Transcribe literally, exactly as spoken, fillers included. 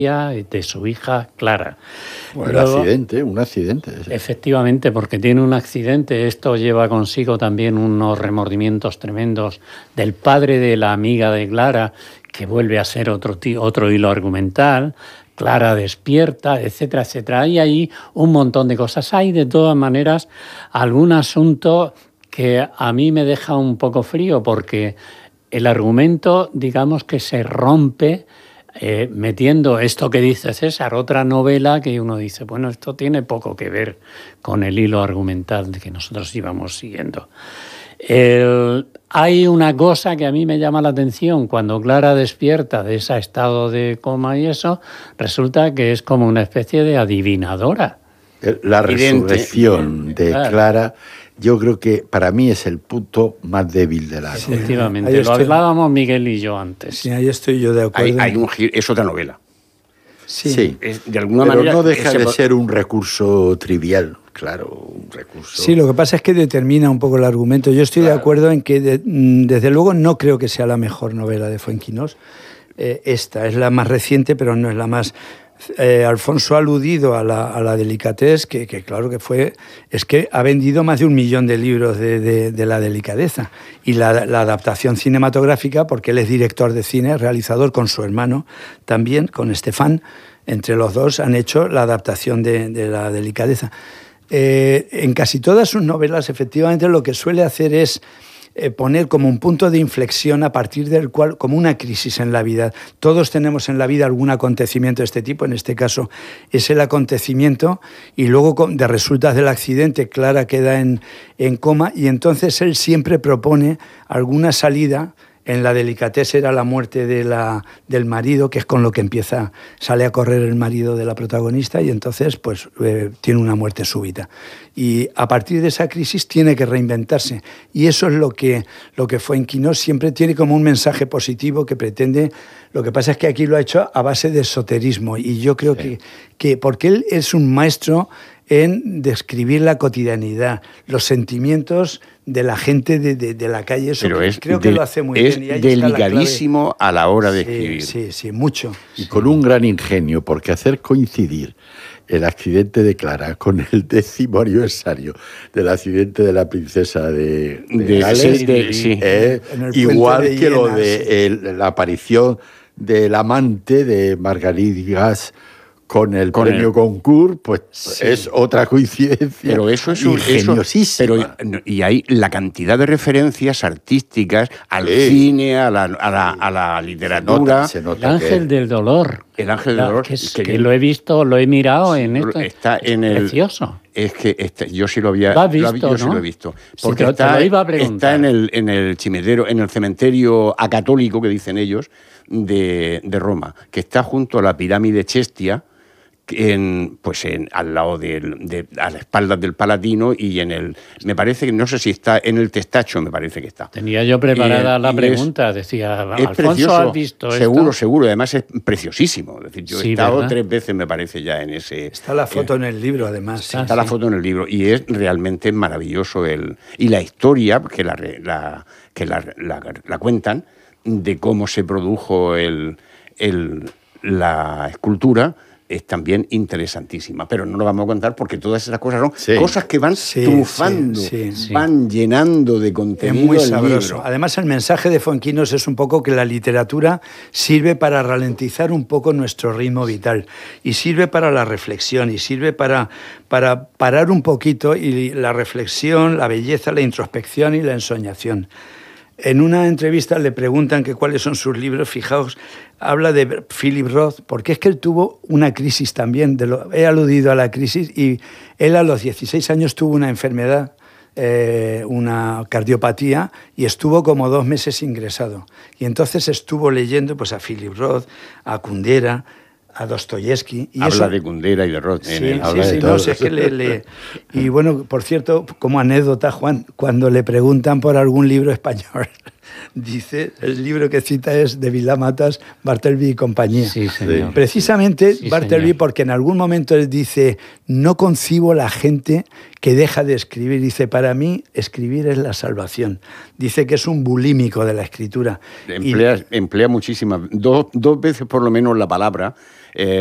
de su hija Clara. Bueno, Luego, el accidente, un accidente. Efectivamente, porque tiene un accidente. Esto lleva consigo también unos remordimientos tremendos del padre de la amiga de Clara, que vuelve a ser otro, tío, otro hilo argumental. Clara despierta, etcétera, etcétera. Hay ahí un montón de cosas. Hay, de todas maneras, algún asunto que a mí me deja un poco frío, porque el argumento, digamos que se rompe Eh, metiendo esto que dice César, otra novela que uno dice, bueno, esto tiene poco que ver con el hilo argumental que nosotros íbamos siguiendo. El, hay una cosa que a mí me llama la atención: cuando Clara despierta de ese estado de coma y eso, resulta que es como una especie de adivinadora. La resurrección de claro. Clara, yo creo que para mí es el punto más débil de la novela. Efectivamente, lo estoy... hablábamos Miguel y yo antes. Sí, ahí estoy yo de acuerdo. Hay, hay un giro, es otra novela. Sí, sí. Es, de alguna pero manera... no deja ese... de ser un recurso trivial, claro, un recurso... Sí, lo que pasa es que determina un poco el argumento. Yo estoy claro. de acuerdo en que, de, desde luego, no creo que sea la mejor novela de Fuenquinos. Eh, esta es la más reciente, pero no es la más... Eh, Alfonso ha aludido a la, a la delicadez, que, que claro que fue, es que ha vendido más de un millón de libros de, de, de la delicadeza, y la, la adaptación cinematográfica, porque él es director de cine, realizador con su hermano también, con Estefan, entre los dos han hecho la adaptación de, de la delicadeza. Eh, en casi todas sus novelas, efectivamente, lo que suele hacer es Eh, poner como un punto de inflexión a partir del cual, como una crisis en la vida. Todos tenemos en la vida algún acontecimiento de este tipo, en este caso es el acontecimiento, y luego de resultas del accidente Clara queda en, en coma, y entonces él siempre propone alguna salida. En la delicatez era la muerte de la, del marido, que es con lo que empieza, sale a correr el marido de la protagonista, y entonces pues eh, tiene una muerte súbita. Y a partir de esa crisis tiene que reinventarse. Y eso es lo que, lo que Fuenquinos siempre tiene como un mensaje positivo que pretende. Lo que pasa es que aquí lo ha hecho a base de esoterismo. Y yo creo sí. que, que, porque él es un maestro en describir la cotidianidad, los sentimientos de la gente de, de, de la calle. Eso Pero que, es creo que de, lo hace muy es bien. Es delicadísimo la a la hora de sí, escribir. Sí, sí, mucho. Y con un gran ingenio, porque hacer coincidir el accidente de Clara con el décimo aniversario del accidente de la princesa de, de, de Gales, sí, de, sí. Eh, igual que Iena, lo de sí. el, la aparición del amante de Marguerite Duras con el con premio el... Goncourt, pues sí. es otra coincidencia. Pero eso es ingeniosísima. Eso, pero, y hay la cantidad de referencias artísticas al sí. cine, a la, a la, a la literatura. Se nota, se nota el ángel que... del dolor. El ángel del dolor. Que, es, que, que lo he visto, lo he mirado sí, en esto. Está en el, precioso. Es que este, yo sí lo había ¿Lo has visto, yo ¿no? sí lo he visto. Porque sí, está, te lo iba a preguntar. Está en el, en el cimenterio, en el cementerio acatólico, que dicen ellos, de, de Roma, que está junto a la pirámide Chestia, en, pues en, al lado del, de, a las espaldas del Palatino, y en el, me parece que no sé si está en el Testacho, me parece que está. Tenía yo preparada y, la y pregunta, es, decía, es Alfonso, precioso, ¿has visto seguro, esto? seguro, además es preciosísimo. Es decir, yo sí, he estado ¿verdad? tres veces, me parece, ya en ese... Está la foto eh, en el libro, además. Está sí. la foto en el libro, y es realmente maravilloso el, y la historia que la, la, que la, la, la cuentan de cómo se produjo el, el, la escultura, es también interesantísima, pero no lo vamos a contar porque todas esas cosas son sí. cosas que van sí, trufando, sí, sí, van sí. llenando de contenido. Es muy el sabroso. libro. Además, el mensaje de Fuenquinos es un poco que la literatura sirve para ralentizar un poco nuestro ritmo vital, y sirve para la reflexión, y sirve para, para parar un poquito, y la reflexión, la belleza, la introspección y la ensoñación. En una entrevista le preguntan que cuáles son sus libros. Fijaos, habla de Philip Roth, porque es que él tuvo una crisis también. De lo, he aludido a la crisis, y él a los dieciséis años tuvo una enfermedad, eh, una cardiopatía, y estuvo como dos meses ingresado. Y entonces estuvo leyendo pues, a Philip Roth, a Kundera, a Dostoyevsky. Y habla eso, de Kundera y de Roth. Sí, en el, sí, sí, no, sé, es que le, le... Y bueno, por cierto, como anécdota, Juan, cuando le preguntan por algún libro español, dice, el libro que cita es de Vilá Matas, Bartleby y compañía. Sí, señor. Precisamente Sí, Bartleby, señor. porque en algún momento él dice, no concibo la gente que deja de escribir. Dice, para mí escribir es la salvación. Dice que es un bulímico de la escritura. Emplea, y... emplea muchísimas, dos, dos veces por lo menos la palabra. Eh,